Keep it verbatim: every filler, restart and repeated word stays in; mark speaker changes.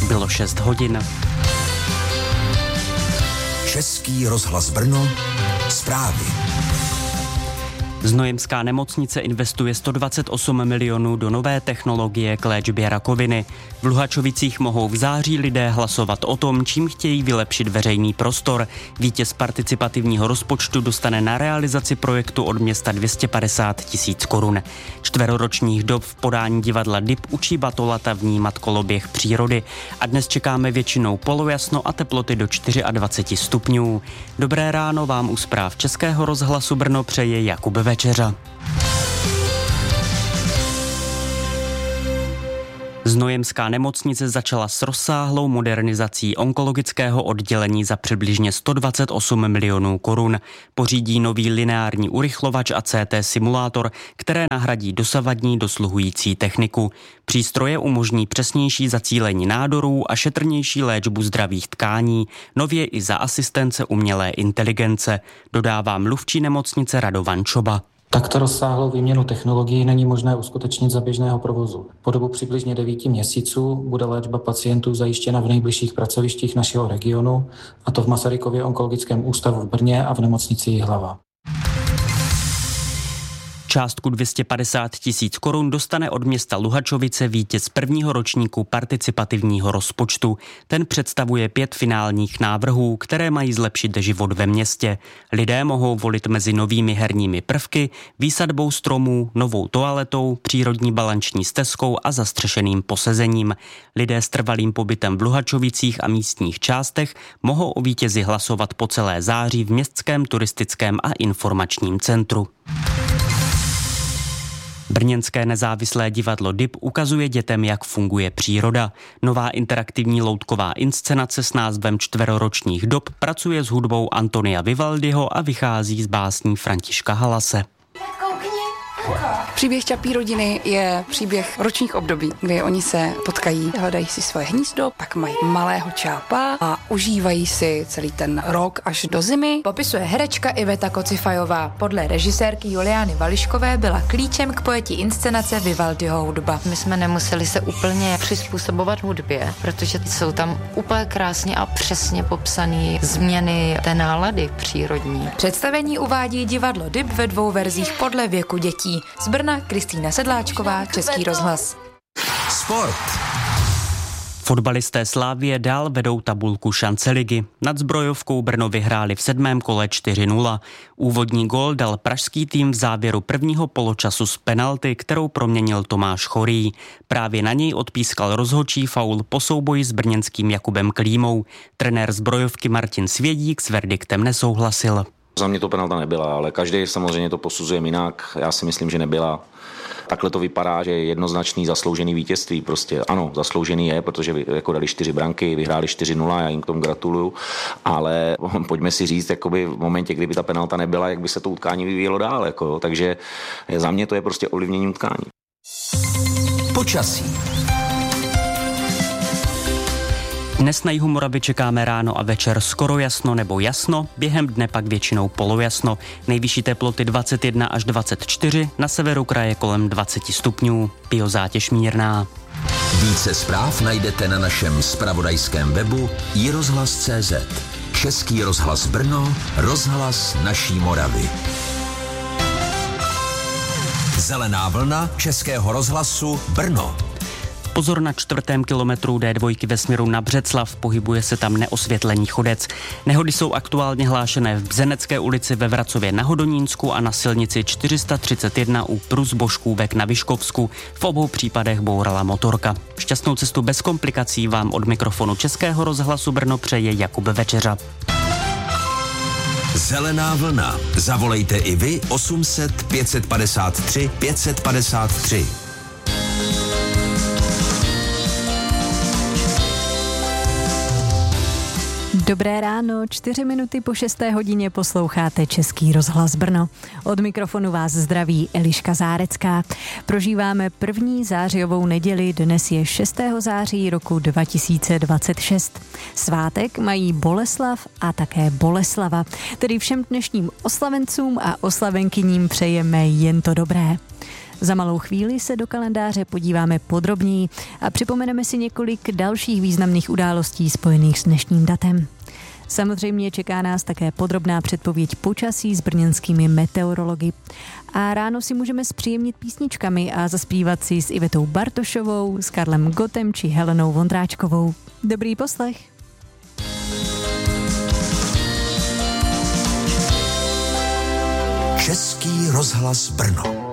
Speaker 1: Bylo šest hodin.
Speaker 2: Český rozhlas Brno, zprávy.
Speaker 1: Znojemská nemocnice investuje sto dvacet osm milionů do nové technologie k léčbě rakoviny. V Luhačovicích mohou v září lidé hlasovat o tom, čím chtějí vylepšit veřejný prostor. Vítěz participativního rozpočtu dostane na realizaci projektu od města dvě stě padesát tisíc korun. Čtveroročních dob v podání divadla D I P učí Batolata vnímat koloběh přírody. A dnes čekáme většinou polojasno a teploty do dvacet čtyři stupňů. Dobré ráno vám u zpráv Českého rozhlasu Brno přeje Jakub Večeřa. Znojemská nemocnice začala s rozsáhlou modernizací onkologického oddělení za přibližně sto dvacet osm milionů korun. Pořídí nový lineární urychlovač a C T simulátor, které nahradí dosavadní dosluhující techniku. Přístroje umožní přesnější zacílení nádorů a šetrnější léčbu zdravých tkání, nově i za asistence umělé inteligence, dodává mluvčí nemocnice Radovan Čoba.
Speaker 3: Takto rozsáhlou výměnu technologií není možné uskutečnit za běžného provozu. Po dobu přibližně devíti měsíců bude léčba pacientů zajištěna v nejbližších pracovištích našeho regionu, a to v Masarykově onkologickém ústavu v Brně a v nemocnici Jihlava.
Speaker 1: Částku dvě stě padesát tisíc korun dostane od města Luhačovice vítěz prvního ročníku participativního rozpočtu. Ten představuje pět finálních návrhů, které mají zlepšit život ve městě. Lidé mohou volit mezi novými herními prvky, výsadbou stromů, novou toaletou, přírodní balanční stezkou a zastřešeným posezením. Lidé s trvalým pobytem v Luhačovicích a místních částech mohou o vítězi hlasovat po celé září v městském turistickém a informačním centru. Brněnské nezávislé divadlo D I P ukazuje dětem, jak funguje příroda. Nová interaktivní loutková inscenace s názvem Čtveroročních dob pracuje s hudbou Antonia Vivaldiho a vychází z básní Františka Halase.
Speaker 4: Příběh Čapí rodiny je příběh ročních období, kdy oni se potkají, hledají si svoje hnízdo, pak mají malého čápa a užívají si celý ten rok až do zimy.
Speaker 5: Popisuje herečka Iveta Kocifajová. Podle režisérky Juliány Vališkové byla klíčem k pojetí inscenace Vivaldiho hudba.
Speaker 6: My jsme nemuseli se úplně přizpůsobovat hudbě, protože jsou tam úplně krásně a přesně popsané změny té nálady přírodní.
Speaker 5: Představení uvádí divadlo D I P ve dvou verzích podle věku dětí. Z Brna Kristýna Sedláčková, Český rozhlas.
Speaker 2: Sport.
Speaker 1: Fotbalisté Slavie dál vedou tabulku šance ligy. Nad Zbrojovkou Brno vyhráli v sedmém kole čtyři nula. Úvodní gól dal pražský tým v závěru prvního poločasu z penalty, kterou proměnil Tomáš Chorý. Právě na něj odpískal rozhodčí faul po souboji s brněnským Jakubem Klímou. Trenér Zbrojovky Martin Svědík s verdiktem nesouhlasil.
Speaker 7: Za mě to penalta nebyla, ale každý samozřejmě to posuzuje jinak. Já si myslím, že nebyla. Takhle to vypadá, že je jednoznačný zasloužený vítězství. Prostě ano, zasloužený je, protože jako dali čtyři branky, vyhráli čtyři nula, já jim k tomu gratuluju. Ale pojďme si říct, jakoby v momentě, kdyby ta penalta nebyla, jak by se to utkání vyvíjelo dál. Jako, takže za mě to je prostě ovlivnění utkání.
Speaker 2: Počasí.
Speaker 1: Dnes na jihu Moravy čekáme ráno a večer skoro jasno nebo jasno, během dne pak většinou polojasno. Nejvyšší teploty dvacet jedna až dvacet čtyři, na severu kraje kolem dvacet stupňů. Biozátěž mírná.
Speaker 2: Více zpráv najdete na našem zpravodajském webu i rozhlas tečka cé zet. Český rozhlas Brno, rozhlas naší Moravy. Zelená vlna Českého rozhlasu Brno.
Speaker 1: Pozor na čtvrtém kilometru D dva ve směru na Břeclav, pohybuje se tam neosvětlený chodec. Nehody jsou aktuálně hlášené v Bzenecké ulici ve Vracově na Hodonínsku a na silnici čtyři sta třicet jedna u Prus Božkůvek na Vyškovsku. V obou případech bourala motorka. Šťastnou cestu bez komplikací vám od mikrofonu Českého rozhlasu Brno přeje Jakub Večeřa.
Speaker 2: Zelená vlna. Zavolejte i vy osm set pět set padesát tři pět set padesát tři.
Speaker 8: Dobré ráno, čtyři minuty po šesté hodině posloucháte Český rozhlas Brno. Od mikrofonu vás zdraví Eliška Zárecká. Prožíváme první zářijovou neděli, dnes je šestého září roku dva tisíce dvacet šest. Svátek mají Boleslav a také Boleslava, tedy všem dnešním oslavencům a oslavenkyním přejeme jen to dobré. Za malou chvíli se do kalendáře podíváme podrobněji a připomeneme si několik dalších významných událostí spojených s dnešním datem. Samozřejmě čeká nás také podrobná předpověď počasí s brněnskými meteorology. A ráno si můžeme zpříjemnit písničkami a zaspívat si s Ivetou Bartošovou, s Karlem Gottem či Helenou Vondráčkovou. Dobrý poslech.
Speaker 2: Český rozhlas Brno.